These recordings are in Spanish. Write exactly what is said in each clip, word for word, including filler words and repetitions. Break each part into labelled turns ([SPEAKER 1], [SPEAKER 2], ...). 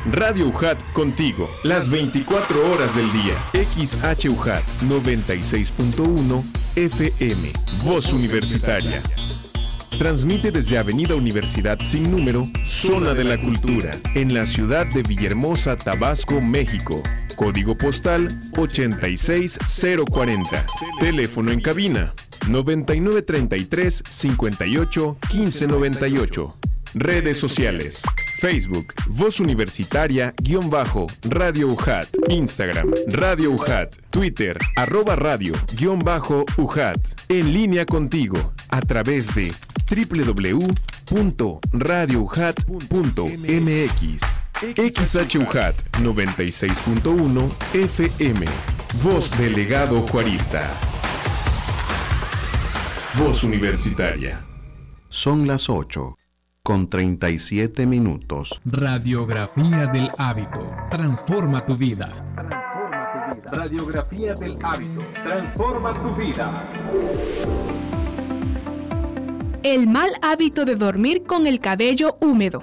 [SPEAKER 1] Radio U J A T contigo, las veinticuatro horas del día. X H U J A T noventa y seis punto uno F M, Voz Universitaria. Transmite desde Avenida Universidad sin número, Zona de la Cultura, en la ciudad de Villahermosa, Tabasco, México. Código postal ochenta y seis cero cuarenta. Teléfono en cabina noventa y nueve treinta y tres cincuenta y ocho quince noventa y ocho. Redes sociales: Facebook, Voz Universitaria, guión bajo, Radio U J A T. Instagram, Radio U J A T. Twitter, arroba radio, guión bajo, U J A T. En línea contigo, a través de doble u doble u doble u punto radio u j a t punto m x. X H U J A T noventa y seis punto uno F M. Voz Delegado Juarista. Voz Universitaria.
[SPEAKER 2] Son las ocho con treinta y siete minutos.
[SPEAKER 3] Radiografía del hábito. Transforma tu vida. Transforma tu vida. Radiografía del hábito. Transforma tu vida.
[SPEAKER 4] El mal hábito de dormir con el cabello húmedo.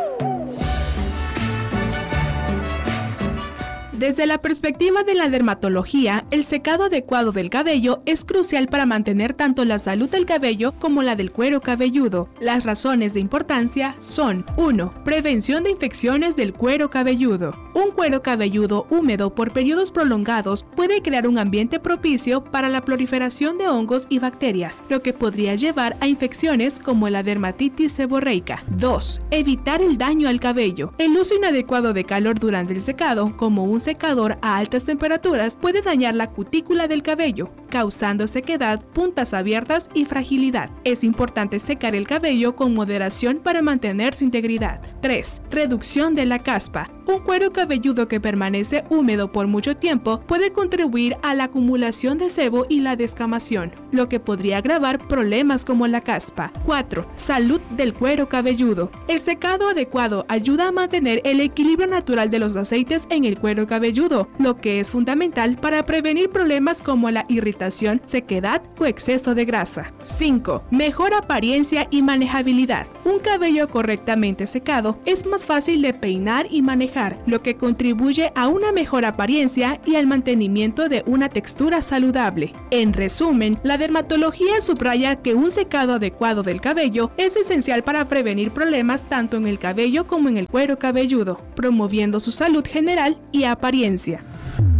[SPEAKER 4] Desde la perspectiva de la dermatología, el secado adecuado del cabello es crucial para mantener tanto la salud del cabello como la del cuero cabelludo. Las razones de importancia son: uno. Prevención de infecciones del cuero cabelludo. Un cuero cabelludo húmedo por periodos prolongados puede crear un ambiente propicio para la proliferación de hongos y bacterias, lo que podría llevar a infecciones como la dermatitis seborreica. dos. Evitar el daño al cabello. El uso inadecuado de calor durante el secado, como un secador a altas temperaturas, puede dañar la cutícula del cabello, causando sequedad, puntas abiertas y fragilidad. Es importante secar el cabello con moderación para mantener su integridad. tres. Reducción de la caspa. Un cuero cabelludo que permanece húmedo por mucho tiempo puede contribuir a la acumulación de sebo y la descamación, lo que podría agravar problemas como la caspa. cuatro. Salud del cuero cabelludo. El secado adecuado ayuda a mantener el equilibrio natural de los aceites en el cuero cabelludo, lo que es fundamental para prevenir problemas como la irritación, sequedad o exceso de grasa. cinco. Mejor apariencia y manejabilidad. Un cabello correctamente secado es más fácil de peinar y manejar, lo que contribuye a una mejor apariencia y al mantenimiento de una textura saludable. En resumen, la dermatología subraya que un secado adecuado del cabello es esencial para prevenir problemas tanto en el cabello como en el cuero cabelludo, promoviendo su salud general y apariencia.